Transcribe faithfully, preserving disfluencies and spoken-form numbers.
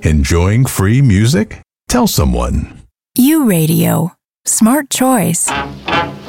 Enjoying free music? Tell someone. U Radio. Smart choice.